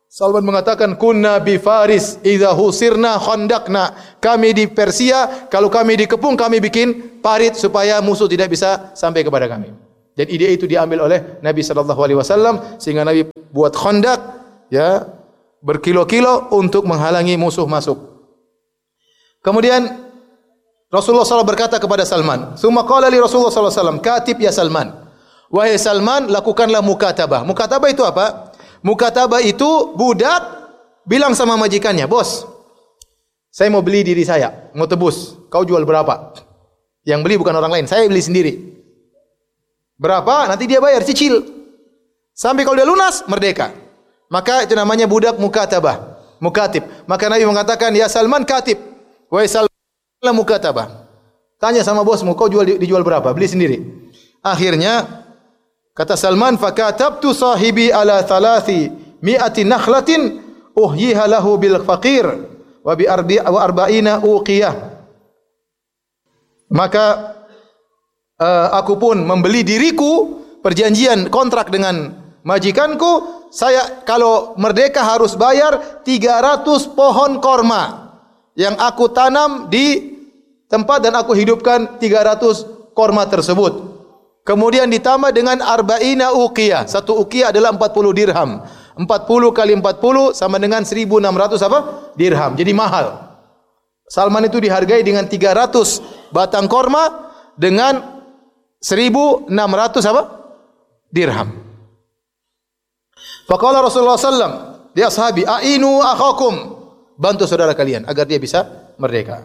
Salman mengatakan, kunna bi Faris idza husirna khandaqna. Kami di Persia, kalau kami dikepung kami bikin parit supaya musuh tidak bisa sampai kepada kami. Dan ide itu diambil oleh Nabi sallallahu alaihi wasallam sehingga Nabi buat khandaq ya berkilo-kilo untuk menghalangi musuh masuk. Kemudian Rasulullah SAW berkata kepada Salman, "Tsumma qala li Rasulullah sallallahu alaihi wasallam, katib ya Salman." Wahai Salman, lakukanlah mukatabah. Mukatabah itu apa? Mukatabah itu budak bilang sama majikannya, "Bos, saya mau beli diri saya, mau tebus. Kau jual berapa?" Yang beli bukan orang lain, saya beli sendiri. Berapa? Nanti dia bayar cicil. Sampai kalau dia lunas, merdeka. Maka itu namanya budak mukatabah, mukatib. Maka Nabi mengatakan, "Ya Salman katib." Wahai Salman mukatabah. Tanya sama bosmu, kau dijual berapa? Beli sendiri. Akhirnya kata Salman, "Fakatabtu sahibi ala mi'ati nakhlatin uhyiha lahu bil faqir wa bi arba'ina uqiyah." Maka aku pun membeli diriku, perjanjian kontrak dengan majikanku, saya kalau merdeka harus bayar 300 pohon korma yang aku tanam di tempat dan aku hidupkan 300 korma tersebut. Kemudian ditambah dengan arba'ina uqiyah. Satu uqiyah adalah 40 dirham. 40 kali 40 sama dengan 1.600 apa? Dirham. Jadi mahal. Salman itu dihargai dengan 300 batang korma dengan 1.600 apa? Dirham. Faqala Rasulullah sallam li ashabi, "Ainu akhakum." Bantu saudara kalian agar dia bisa merdeka.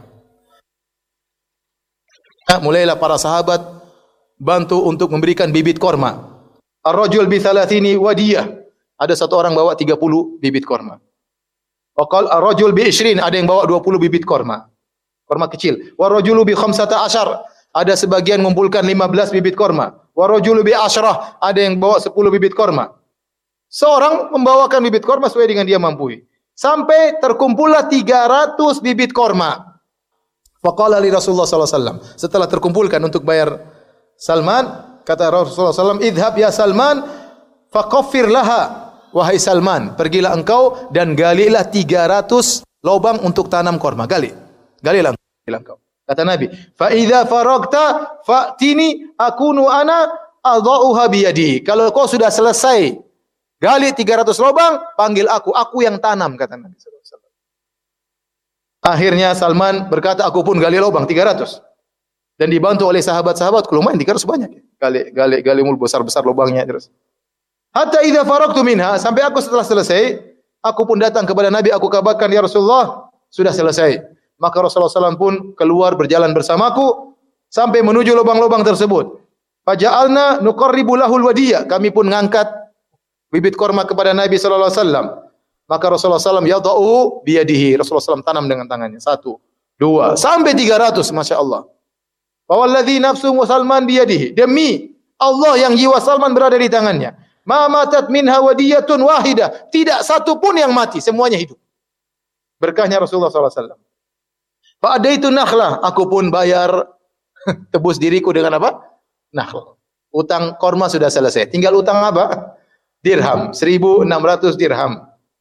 Mulailah para sahabat bantu untuk memberikan bibit korma. Ar-rajul bi 30 wadiyah. Ada satu orang bawa 30 bibit korma. Waqal ar-rajul bi 20, ada yang bawa 20 bibit korma. Korma kecil. Wa rajulu bi 15, ada sebagian mengumpulkan 15 bibit korma. Wa rajulu bi 10, ada yang bawa 10 bibit korma. Seorang membawakan bibit korma sesuai dengan dia mampu. Sampai terkumpullah 300 bibit korma. Faqala li Rasulullah sallallahu alaihi wasallam, setelah terkumpulkan untuk bayar Salman, kata Rasulullah SAW, "Idhab ya Salman, faqaffir laha." Wahai Salman, pergilah engkau dan galilah 300 lubang untuk tanam korma. Galilah engkau. Kata Nabi, "Fa idza faragta fa'tini akunu ana adha'uha bi yadi." Kalau kau sudah selesai gali 300 lubang, panggil aku yang tanam, kata Nabi sallallahu alaihi wasallam. Akhirnya Salman berkata, "Aku pun gali lubang 300." Dan dibantu oleh sahabat-sahabat, lumayan 300 banyak. Gali mul besar-besar lubangnya terus. Hatta idza faragtu minha, sampai aku setelah selesai, aku pun datang kepada Nabi, aku kabarkan, "Ya Rasulullah, sudah selesai." Maka Rasulullah SAW pun keluar berjalan bersamaku sampai menuju lubang-lubang tersebut. Faja'alna nuqarribu lahul wadiyah, kami pun mengangkat bibit korma kepada Nabi sallallahu alaihi wasallam. Maka Rasulullah SAW yada'u biyadihi, Rasulullah SAW tanam dengan tangannya. 1, 2, sampai 300, Masya Allah. Fawalladhi nafsu Salman biyadihi, demi Allah yang jiwa Salman berada di tangannya. Ma matat minha wadiyatun wahidah, tidak satu pun yang mati, semuanya hidup. Berkahnya Rasulullah SAW. Fa'adaitu nakhlah, aku pun bayar tebus diriku dengan apa? Nakhlah. Utang korma sudah selesai. Tinggal utang apa? Dirham, 1.600 dirham.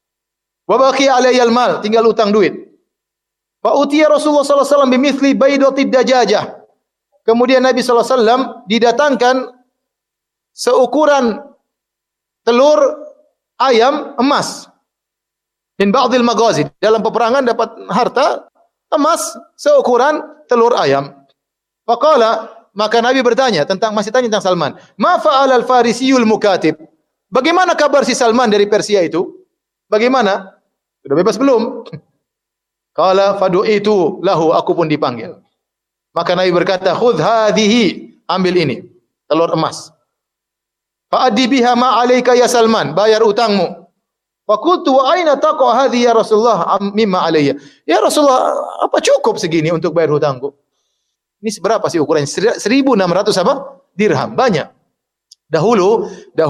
Wa baqi alayyal mal, tinggal utang duit. Fa utiya Rasulullah sallallahu alaihi wasallam bimithli baydatid dajajah. Kemudian Nabi sallallahu alaihi wasallam didatangkan seukuran telur ayam emas. Min ba'dil maghazi, dalam peperangan dapat harta emas seukuran telur ayam. Faqala, maka Nabi bertanya masih tanya tentang Salman. Ma fa'ala al-farisiyul mukatib? Bagaimana kabar si Salman dari Persia itu? Bagaimana? Sudah bebas belum? Qala fadu'itu lahu, aku pun dipanggil. Maka Nabi berkata, "Khudh hadhihi, ambil ini, telur emas. Fa'addi biha ma 'alaika ya Salman, bayar utangmu." Fa qultu wa aina taqa hadhihi ya Rasulullah mimma 'alayya? Ya Rasulullah, apa cukup segini untuk bayar hutangku? Ini seberapa sih ukurannya? 1.600 apa? Dirham, banyak. Dahulu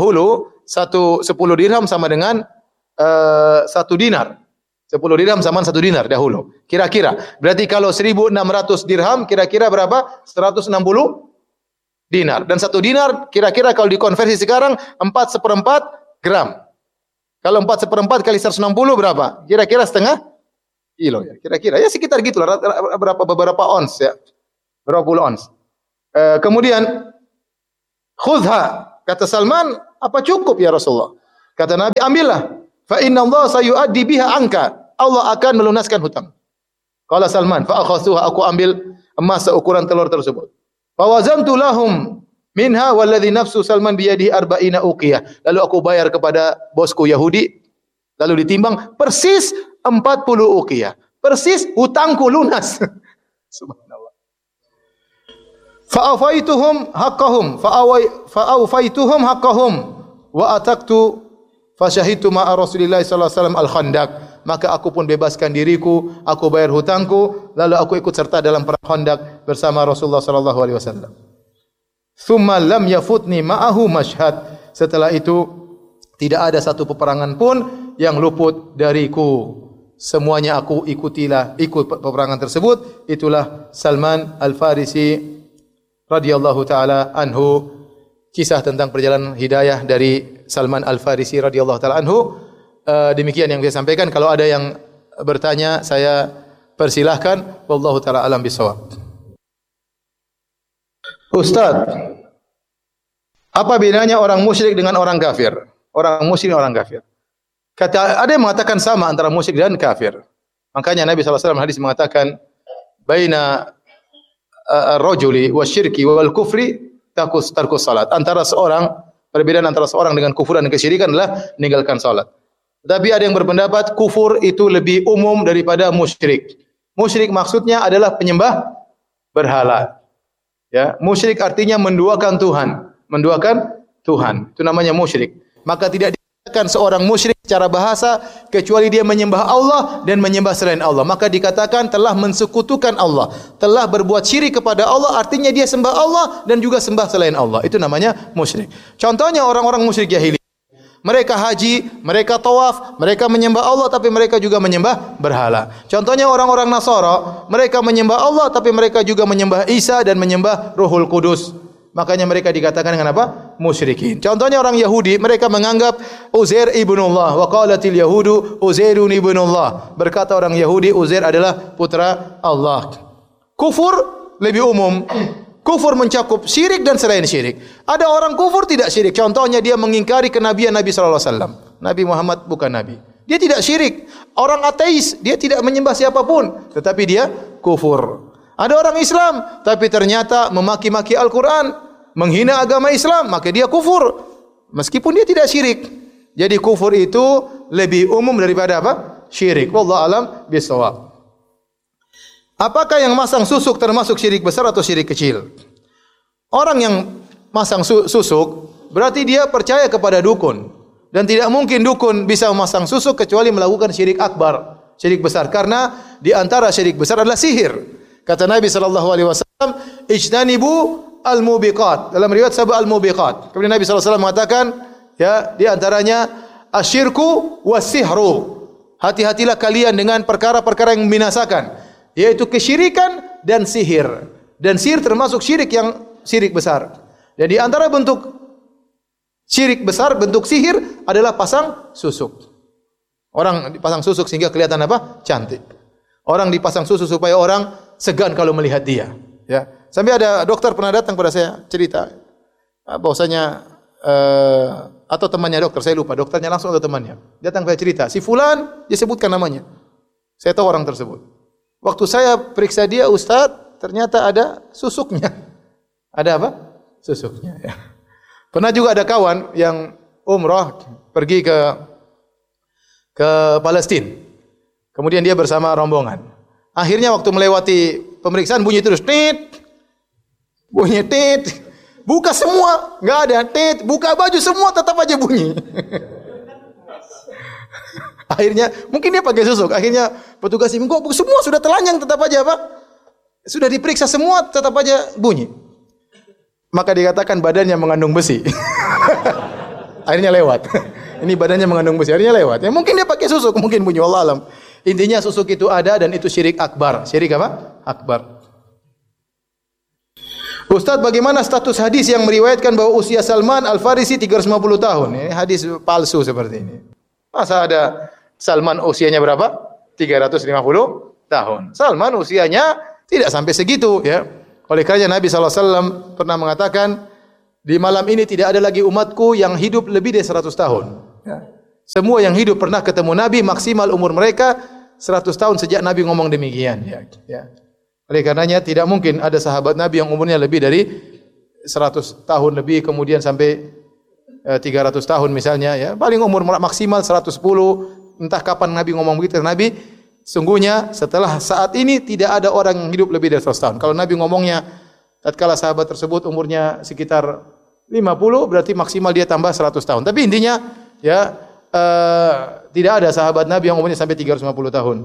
10 dirham sama dengan 1 dinar. 10 dirham sama 1 dinar dahulu. Kira-kira. Berarti kalau 1.600 dirham, kira-kira berapa? 160 dinar. Dan 1 dinar, kira-kira kalau dikonversi sekarang, 4/4 gram. Kalau 4/4 kali 160 berapa? Kira-kira setengah kilo ya. Kira-kira ya sekitar gitulah, beberapa ons ya. Berapa puluh ons. Kemudian khudha, kata Salman, apa cukup ya Rasulullah? Kata Nabi, ambillah. Fa inna Allah sayuaddi biha anka. Allah akan melunaskan hutang. Qala Salman, fa akhadhuha, aku ambil emas seukuran telur tersebut. Fa wazantu lahum minha walladhi nafsu Salman biyadihi 40 uqiyah. Lalu aku bayar kepada bosku Yahudi, lalu ditimbang persis 40 uqiyah. Persis hutangku lunas. Subhanallah. Fa afaituhum haqqahum, fa awfaituhum haqqahum wa ataqtu fa syahidtu ma'a Rasulillah sallallahu alaihi wasallam al-Khandaq. Maka aku pun bebaskan diriku, aku bayar hutangku, lalu aku ikut serta dalam perang Khandaq bersama Rasulullah sallallahu alaihi wasallam. Thumma lam yafutni ma'ahu mashhad. Setelah itu tidak ada satu peperangan pun yang luput dariku. Semuanya aku ikut peperangan tersebut. Itulah Salman Al-Farisi radhiyallahu taala anhu. Kisah tentang perjalanan hidayah dari Salman Al-Farisi radhiyallahu taala anhu. Demikian yang saya sampaikan. Kalau ada yang bertanya, saya persilahkan. Wallahu taala alam bisawab. Ustaz, apa bedanya orang musyrik dengan orang kafir? Orang musyrik dan orang kafir. Kata ada yang mengatakan sama antara musyrik dan kafir. Makanya Nabi sallallahu alaihi wasallam hadis mengatakan baina ar-rajuli wasyirki wal kufri tarkus salat. Perbedaan antara seorang dengan kufur dan kesyirikan adalah meninggalkan salat. Tetapi ada yang berpendapat kufur itu lebih umum daripada musyrik. Musyrik maksudnya adalah penyembah berhala. Ya, musyrik artinya menduakan Tuhan, Itu namanya musyrik. Maka tidak dikatakan seorang musyrik secara bahasa kecuali dia menyembah Allah dan menyembah selain Allah. Maka dikatakan telah mensekutukan Allah, telah berbuat syirik kepada Allah, artinya dia sembah Allah dan juga sembah selain Allah. Itu namanya musyrik. Contohnya orang-orang musyrik jahili. Mereka haji, mereka tawaf, mereka menyembah Allah tapi mereka juga menyembah berhala. Contohnya orang-orang Nasara, mereka menyembah Allah tapi mereka juga menyembah Isa dan menyembah Ruhul Kudus. Makanya mereka dikatakan dengan apa? Musyrikin. Contohnya orang Yahudi, mereka menganggap Uzair ibnullah, wa qalatil yahudu Uzairun ibnullah. Berkata orang Yahudi Uzair adalah putra Allah. Kufur lebih umum. Kufur mencakup syirik dan selain syirik. Ada orang kufur tidak syirik. Contohnya dia mengingkari kenabian Nabi sallallahu alaihi wasallam. Nabi Muhammad bukan nabi. Dia tidak syirik. Orang ateis, dia tidak menyembah siapapun, tetapi dia kufur. Ada orang Islam tapi ternyata memaki-maki Al-Qur'an, menghina agama Islam, maka dia kufur meskipun dia tidak syirik. Jadi kufur itu lebih umum daripada apa? Syirik. Wallahu alam bisawab. Apakah yang masang susuk termasuk syirik besar atau syirik kecil? Orang yang masang susuk berarti dia percaya kepada dukun, dan tidak mungkin dukun bisa memasang susuk kecuali melakukan syirik akbar, syirik besar. Karena di antara syirik besar adalah sihir. Kata Nabi sallallahu alaihi wasallam, "Ijtanibu al-mubiqat." Dalam riwayat sab'a al-mubiqat. Kemudian Nabi sallallahu alaihi wasallam mengatakan, ya, di antaranya asyirku was-sihru. Hati-hatilah kalian dengan perkara-perkara yang membinasakan, yaitu kesyirikan dan sihir. Dan sihir termasuk syirik yang syirik besar. Dan di antara bentuk syirik besar, bentuk sihir adalah pasang susuk. Orang dipasang susuk sehingga kelihatan apa? Cantik. Orang dipasang susuk supaya orang segan kalau melihat dia. Ya. Sampai ada dokter pernah datang pada saya cerita, bahwasanya atau temannya dokter, saya lupa dokternya langsung atau temannya. Datang pada cerita, si fulan, dia sebutkan namanya. Saya tahu orang tersebut. Waktu saya periksa dia, Ustaz, ternyata ada susuknya. Ada apa? Susuknya. Ya. Pernah juga ada kawan yang umrah pergi ke Palestina. Kemudian dia bersama rombongan. Akhirnya waktu melewati pemeriksaan bunyi terus tit. Bunyi tit. Buka semua, enggak ada tit. Buka baju semua tetap aja bunyi. Akhirnya mungkin dia pakai susuk. Akhirnya petugas ini kok semua sudah telanjang tetap aja apa? Sudah diperiksa semua tetap aja bunyi. Maka dikatakan badannya mengandung besi. Akhirnya lewat. Ini badannya mengandung besi. Akhirnya lewat. Ya mungkin dia pakai susuk, mungkin bunyi, wallah alam. Intinya susuk itu ada dan itu syirik akbar. Syirik apa? Akbar. Ustaz, bagaimana status hadis yang meriwayatkan bahwa usia Salman Al-Farisi 350 tahun? Ini hadis palsu seperti ini. Masa ada Salman usianya berapa? 350 tahun. Salman usianya tidak sampai segitu ya. Oleh karena Nabi SAW pernah mengatakan, di malam ini tidak ada lagi umatku yang hidup lebih dari 100 tahun. Ya. Semua yang hidup pernah ketemu Nabi, maksimal umur mereka 100 tahun sejak Nabi ngomong demikian. Ya. Oleh karenanya tidak mungkin ada sahabat Nabi yang umurnya lebih dari 100 tahun lebih, kemudian sampai 300 tahun misalnya. Ya. Paling umur maksimal 110. Entah kapan Nabi ngomong begitu. Nabi, sungguhnya setelah saat ini tidak ada orang yang hidup lebih dari 100 tahun. Kalau Nabi ngomongnya tatkala sahabat tersebut umurnya sekitar 50, berarti maksimal dia tambah 100 tahun. Tapi intinya ya tidak ada sahabat Nabi yang umurnya sampai 350 tahun.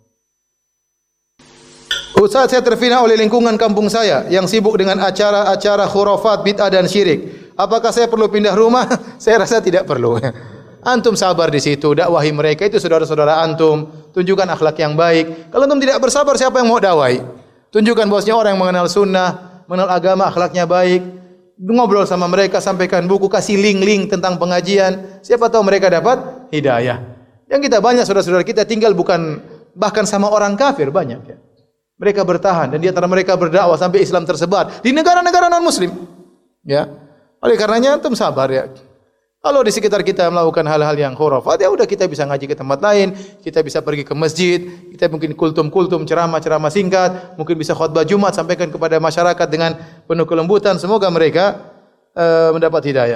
Ustaz, saya terfitnah oleh lingkungan kampung saya yang sibuk dengan acara-acara khurafat, bid'ah dan syirik. Apakah saya perlu pindah rumah? Saya rasa tidak perlu. Antum sabar di situ, dakwahi mereka, itu saudara-saudara antum, tunjukkan akhlak yang baik. Kalau antum tidak bersabar, siapa yang mau dakwai? Tunjukkan bahwasanya orang yang mengenal sunnah, mengenal agama, akhlaknya baik. Ngobrol sama mereka, sampaikan buku, kasih link-link tentang pengajian. Siapa tahu mereka dapat hidayah. Yang kita banyak saudara-saudara kita tinggal bukan bahkan sama orang kafir banyak ya. Mereka bertahan dan di antara mereka berdakwah sampai Islam tersebar di negara-negara non-muslim. Ya. Oleh karenanya antum sabar ya. Kalau di sekitar kita melakukan hal-hal yang khurafat, ya udah kita bisa ngaji ke tempat lain, kita bisa pergi ke masjid, kita mungkin kultum-kultum, ceramah-ceramah singkat, mungkin bisa khutbah Jumat sampaikan kepada masyarakat dengan penuh kelembutan. Semoga mereka mendapat hidayah.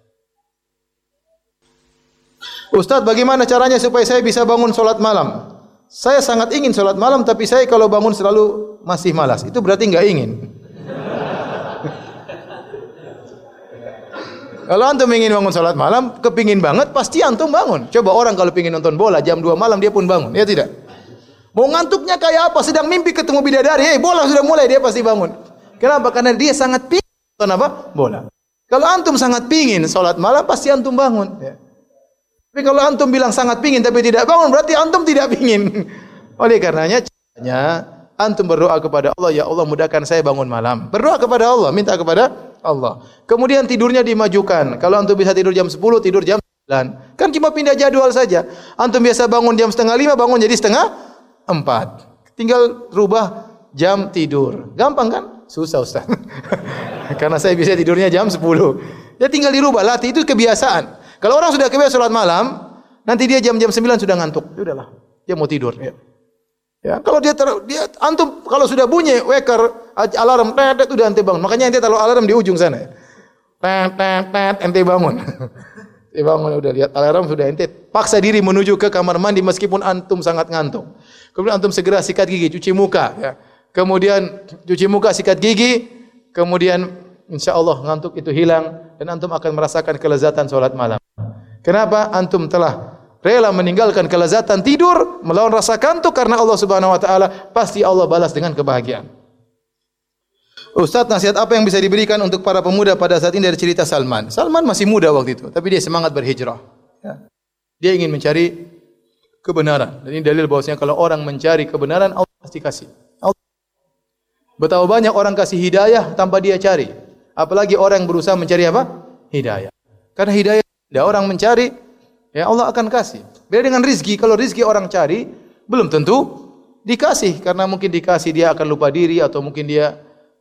Ustaz, bagaimana caranya supaya saya bisa bangun salat malam? Saya sangat ingin salat malam, tapi saya kalau bangun selalu masih malas. Itu berarti enggak ingin. Kalau antum ingin bangun salat malam, kepingin banget, pasti antum bangun. Coba orang kalau pingin nonton bola jam 2 malam dia pun bangun, ya tidak? Mau ngantuknya kayak apa? Sedang mimpi ketemu bidadari, bola sudah mulai, dia pasti bangun. Kenapa? Karena dia sangat pingin nonton apa? Bola. Kalau antum sangat pingin salat malam, pasti antum bangun. Ya. Tapi kalau antum bilang sangat pingin tapi tidak bangun, berarti antum tidak pingin. Oleh karenanya, caranya antum berdoa kepada Allah, ya Allah mudahkan saya bangun malam. Berdoa kepada Allah, minta kepada Allah. Kemudian tidurnya dimajukan. Kalau antum bisa tidur jam 10, tidur jam 9. Kan cuma pindah jadwal saja. Antum biasa bangun jam setengah 5, bangun jadi setengah 4. Tinggal rubah jam tidur. Gampang kan? Susah Ustaz. Karena saya bisa tidurnya jam 10. Ya tinggal dirubah, latih, itu kebiasaan. Kalau orang sudah kebiasaan salat malam, nanti dia jam-jam 9 sudah ngantuk. Sudahlah, dia mau tidur. Ya, kalau dia antum kalau sudah bunyi wecker alarm tet udah ente bangun. Makanya ente taruh alarm di ujung sana. Tet ente bangun. Ente bangun udah lihat alarm sudah ente paksa diri menuju ke kamar mandi meskipun antum sangat ngantuk. Kemudian antum segera sikat gigi, cuci muka ya. Kemudian cuci muka, sikat gigi, kemudian insyaallah ngantuk itu hilang dan antum akan merasakan kelezatan salat malam. Kenapa? Antum telah rela meninggalkan kelezatan tidur, melawan rasa kantuk karena Allah Subhanahu wa taala, pasti Allah balas dengan kebahagiaan. Ustaz, nasihat apa yang bisa diberikan untuk para pemuda pada saat ini dari cerita Salman? Salman masih muda waktu itu, tapi dia semangat berhijrah. Ya. Dia ingin mencari kebenaran. Dan ini dalil bahwasanya kalau orang mencari kebenaran, Allah pasti kasih. Betapa banyak orang kasih hidayah tanpa dia cari. Apalagi orang yang berusaha mencari apa? Hidayah. Karena hidayah, ada orang mencari, ya Allah akan kasih. Beda dengan rizki. Kalau rizki orang cari, belum tentu dikasih. Karena mungkin dikasih dia akan lupa diri atau mungkin dia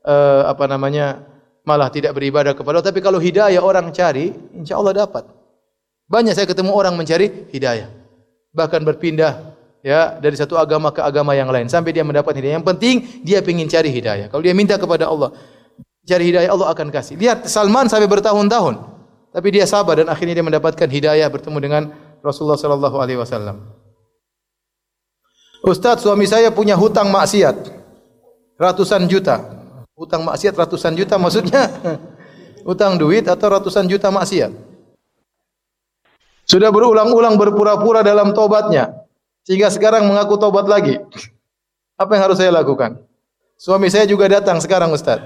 malah tidak beribadah kepada Allah. Tapi kalau hidayah orang cari, insya Allah dapat. Banyak saya ketemu orang mencari hidayah. Bahkan berpindah ya dari satu agama ke agama yang lain sampai dia mendapat hidayah. Yang penting dia ingin cari hidayah. Kalau dia minta kepada Allah, cari hidayah, Allah akan kasih. Lihat Salman sampai bertahun-tahun. Tapi dia sabar dan akhirnya dia mendapatkan hidayah bertemu dengan Rasulullah sallallahu alaihi wasallam. Ustaz, suami saya punya hutang maksiat ratusan juta. Hutang maksiat ratusan juta maksudnya hutang duit atau ratusan juta maksiat. Sudah berulang-ulang berpura-pura dalam tobatnya sehingga sekarang mengaku tobat lagi. Apa yang harus saya lakukan? Suami saya juga datang sekarang, Ustaz.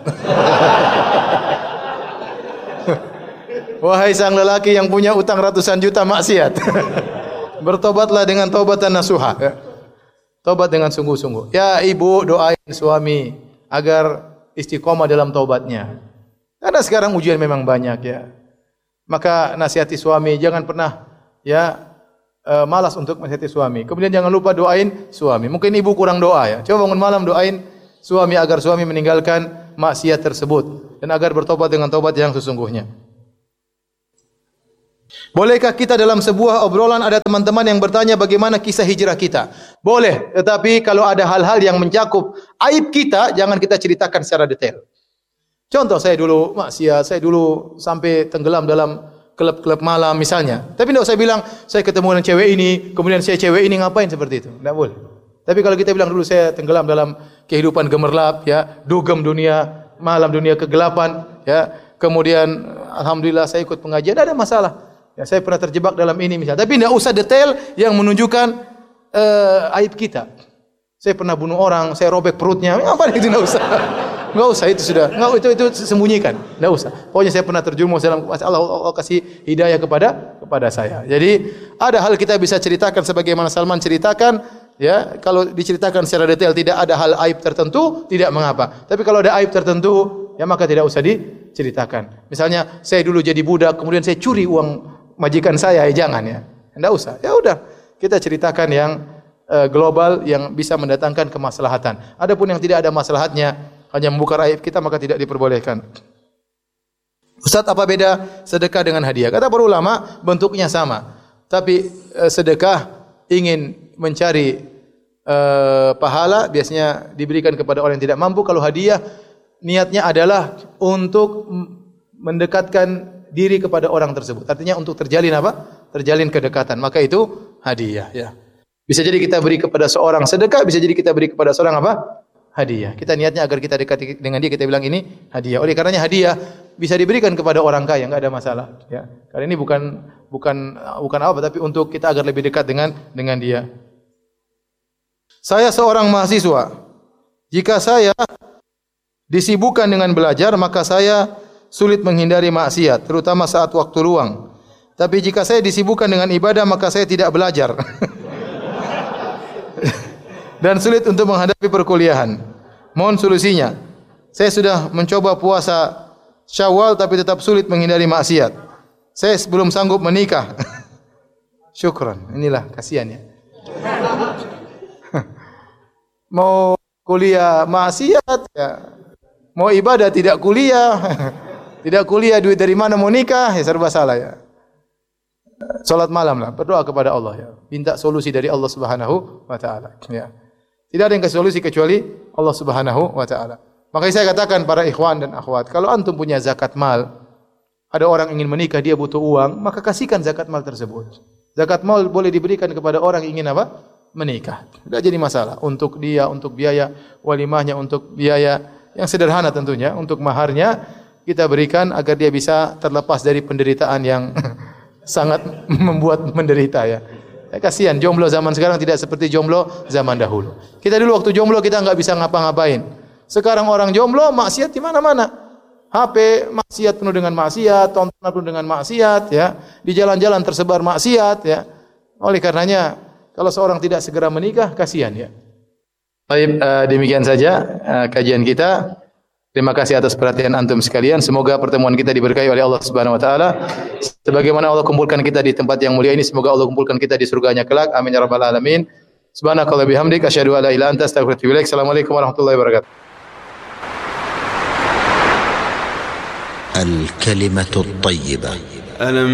Wahai sang lelaki yang punya utang ratusan juta maksiat, bertobatlah dengan taubatan nasuha. Tobat dengan sungguh-sungguh. Ya ibu, doain suami agar istiqomah dalam taubatnya. Karena sekarang ujian memang banyak ya. Maka nasihati suami, jangan pernah ya malas untuk menasihati suami. Kemudian jangan lupa doain suami. Mungkin ibu kurang doa ya. Coba bangun malam doain suami agar suami meninggalkan maksiat tersebut dan agar bertobat dengan tobat yang sesungguhnya. Bolehkah kita dalam sebuah obrolan ada teman-teman yang bertanya bagaimana kisah hijrah kita? Boleh, tetapi kalau ada hal-hal yang mencakup aib kita, jangan kita ceritakan secara detail. Contoh, saya dulu maksiat, saya dulu sampai tenggelam dalam klub-klub malam misalnya. Tapi tidak usah bilang saya ketemu dengan cewek ini, kemudian saya cewek ini ngapain seperti itu. Tidak boleh. Tapi kalau kita bilang dulu saya tenggelam dalam kehidupan gemerlap, ya, dugem dunia malam, dunia kegelapan, ya. Kemudian alhamdulillah saya ikut pengajian, tidak ada masalah. Ya, saya pernah terjebak dalam ini misalnya. Tapi tidak usah detail yang menunjukkan aib kita. Saya pernah bunuh orang, saya robek perutnya. Apa itu tidak usah. Enggak usah, itu sudah. Enggak, itu sembunyikan. Enggak usah. Pokoknya saya pernah terjerumus dalam masalah, Allah kasih hidayah kepada saya. Jadi ada hal kita bisa ceritakan sebagaimana Salman ceritakan, ya. Kalau diceritakan secara detail tidak ada hal aib tertentu, tidak mengapa. Tapi kalau ada aib tertentu, ya maka tidak usah diceritakan. Misalnya saya dulu jadi budak, kemudian saya curi uang majikan saya, ya jangan ya. Enggak usah. Ya udah, kita ceritakan yang global yang bisa mendatangkan kemaslahatan. Adapun yang tidak ada maslahatnya, hanya membuka aib kita, maka tidak diperbolehkan. Ustaz, apa beda sedekah dengan hadiah? Kata para ulama, bentuknya sama. Tapi sedekah ingin mencari pahala, biasanya diberikan kepada orang yang tidak mampu. Kalau hadiah, niatnya adalah untuk mendekatkan diri kepada orang tersebut. Artinya untuk terjalin apa? Terjalin kedekatan. Maka itu hadiah, ya. Bisa jadi kita beri kepada seorang sedekah, bisa jadi kita beri kepada seorang apa? Hadiah. Kita niatnya agar kita dekat dengan dia, kita bilang ini hadiah. Oleh karenanya hadiah bisa diberikan kepada orang kaya, enggak ada masalah, ya. Karena ini bukan apa, tapi untuk kita agar lebih dekat dengan dia. Saya seorang mahasiswa. Jika saya disibukkan dengan belajar, maka saya sulit menghindari maksiat, terutama saat waktu luang. Tapi jika saya disibukkan dengan ibadah, maka saya tidak belajar. Dan sulit untuk menghadapi perkuliahan. Mohon solusinya. Saya sudah mencoba puasa Syawal tapi tetap sulit menghindari maksiat. Saya belum sanggup menikah. Syukran. Inilah kasihan ya. Mau kuliah maksiat ya. Mau ibadah tidak kuliah. Tidak kuliah, duit dari mana mau nikah, ya serba salah ya. Salat malam lah, berdoa kepada Allah ya. Minta solusi dari Allah Subhanahu wa taala, ya. Tidak ada yang kasih solusi kecuali Allah Subhanahu wa taala. Makanya saya katakan para ikhwan dan akhwat, kalau antum punya zakat mal, ada orang ingin menikah, dia butuh uang, maka kasihkan zakat mal tersebut. Zakat mal boleh diberikan kepada orang yang ingin apa? Menikah. Tidak jadi masalah. Untuk dia, untuk biaya walimahnya, untuk biaya yang sederhana tentunya, untuk maharnya kita berikan agar dia bisa terlepas dari penderitaan yang sangat membuat menderita ya. Kasihan jomblo zaman sekarang tidak seperti jomblo zaman dahulu. Kita dulu waktu jomblo kita enggak bisa ngapa-ngapain. Sekarang orang jomblo maksiat di mana-mana. HP maksiat penuh dengan maksiat, tontonan penuh dengan maksiat ya. Di jalan-jalan tersebar maksiat ya. Oleh karenanya kalau seorang tidak segera menikah kasihan ya. Baik, demikian saja kajian kita. Terima kasih atas perhatian antum sekalian. Semoga pertemuan kita diberkahi oleh Allah Subhanahu wa taala. Sebagaimana Allah kumpulkan kita di tempat yang mulia ini, semoga Allah kumpulkan kita di surganya kelak. Amin ya rabbal alamin. Subhanakallah bihamdik asyhadu an la ilaha illa anta astaghfiruka wa atubu ilaik. Assalamualaikum warahmatullahi wabarakatuh. الكلمة الطيبة